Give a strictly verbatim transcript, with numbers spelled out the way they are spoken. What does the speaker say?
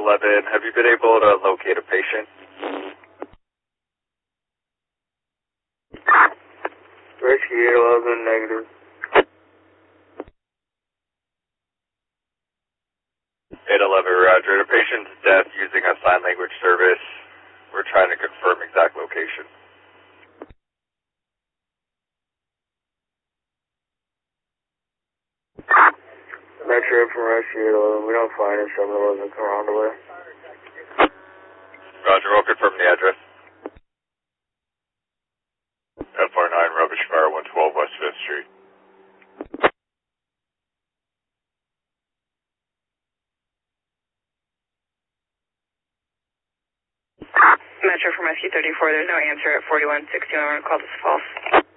eleven, have you been able to locate a patient? Rescue eight eleven, negative. eight eleven, roger. The patient's deaf using a sign language service. We're trying to confirm exact location. Metro from Rescue eight eleven, we don't find it, seven eleven, come around the way. Roger, we'll confirm the address. F R nine, Rubbish Fire, one twelve West fifth Street. Metro from Rescue thirty-four, there's no answer at forty-one sixty-one, call this false.